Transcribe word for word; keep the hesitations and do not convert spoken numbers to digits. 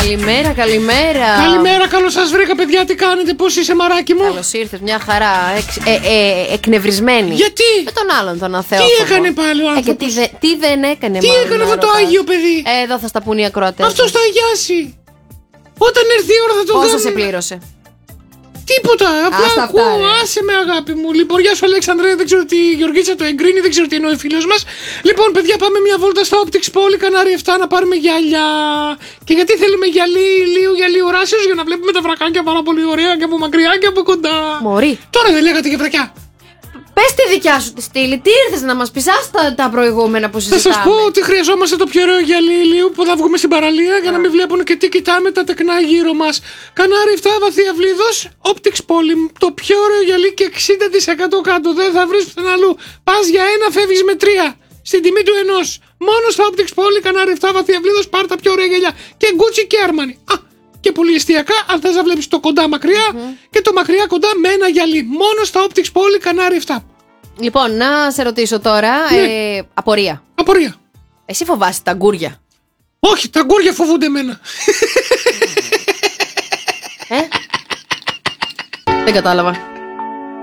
Καλημέρα, καλημέρα. Καλημέρα, καλώς σας βρήκα, παιδιά. Τι κάνετε, πώς είσαι, μαράκι μου? Καλώς ήρθες, μια χαρά. Εξ, ε, ε, εκνευρισμένη. Γιατί? Με τον άλλον, τον αθέο. Τι έκανε πάλι ο άνθρωπος? Ε, και τι, δε, τι δεν έκανε, Τι μάλλον, έκανε να αυτό το ρωτάς. άγιο παιδί? Ε, εδώ θα στα πούν οι ακροατές. Αυτός θα αγιάσει. Όταν έρθει η ώρα θα το Πόσο κάνουμε. σε πλήρωσε? Τίποτα, απλά Άστα αυτά, ακούω, ρε. άσε με αγάπη μου. Λοιπόν, γεια σου Αλέξανδρε, δεν ξέρω τι η Γεωργίτσα το εγκρίνει, δεν ξέρω τι εννοεί ο φίλος μας. Λοιπόν, παιδιά, πάμε μια βόλτα στα Optics Poly Κανάρι επτά να πάρουμε γυαλιά. Και γιατί θέλουμε γυαλί ηλίου, γυαλί ουράσεως? Για να βλέπουμε τα βρακάκια πάρα πολύ ωραία και από μακριά και από κοντά. Μωρή. Τώρα δεν λέγατε για βρακιά? Πες τη δικιά σου τη στήλη. Τι ήρθες να μας πεις? Άστα τα προηγούμενα που Θα συζητάμε. σας πω ότι χρειαζόμαστε το πιο ωραίο γυαλί ηλίου που θα βγούμε στην παραλία για να μην βλέπουν και τι κοιτάμε τα τεκνά γύρω μας. Κανάρι επτά, βαθία Βλίδος, Optics Poly. Το πιο ωραίο γυαλί και εξήντα τοις εκατό κάτω. Δεν θα βρεις πουθενά. Πας για ένα, φεύγεις με τρία. Στην τιμή του ενός. Μόνο στα Optics Poly, Κανάρι επτά, βαθία Βλίδος, πάρ' τα πιο ωραία γυαλιά. Και Gucci και Armani. Α, και πολυεστιακά, αν θες να βλέπεις το κοντά μακριά mm-hmm. και το μακριά κοντά με ένα γυαλί. Μόνο στα Optics Poly, Κανάρι επτά. Λοιπόν, να σε ρωτήσω τώρα. Ναι. Ε, απορία. Απορία. Εσύ φοβάσαι τα γκούρια? Όχι, τα γκούρια φοβούνται εμένα. Ε? Δεν κατάλαβα.